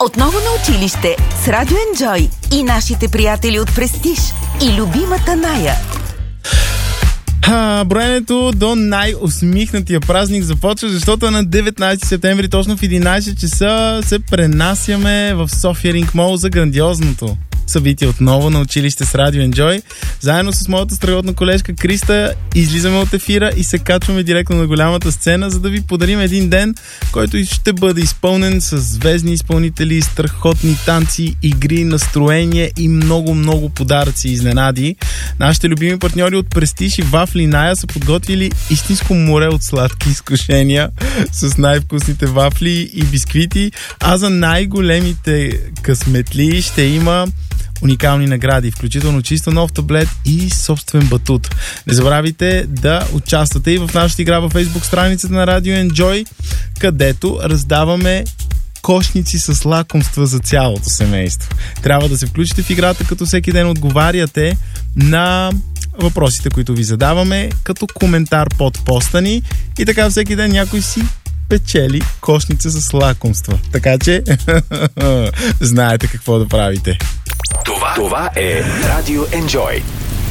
Отново на училище с Радио Enjoy и нашите приятели от Престиж и любимата Ная. Броенето до най-усмихнатия празник започва, защото на 19 септември точно в 11 часа се пренасяме в София Ринг Мол за грандиозното събитие отново на училище с Радио Enjoy. Заедно с моята страхотна колежка Криста излизаме от ефира и се качваме директно на голямата сцена, за да ви подарим един ден, който ще бъде изпълнен с звездни изпълнители, страхотни танци, игри, настроение и много подаръци и изненади. Нашите любими партньори от Престиж и Вафли Ная са подготвили истинско море от сладки изкушения с най-вкусните вафли и бисквити, а за най-големите късметли ще има уникални награди, включително чисто нов таблет и собствен батут. Не забравяйте да участвате и в нашата игра във Facebook страницата на Radio Enjoy, където раздаваме кошници с лакомства за цялото семейство. Трябва да се включите в играта, като всеки ден отговаряте на въпросите, които ви задаваме, като коментар под поста ни и така всеки ден някой си печели кошница с лакомства. Така че знаете какво да правите. Това е Radio Enjoy.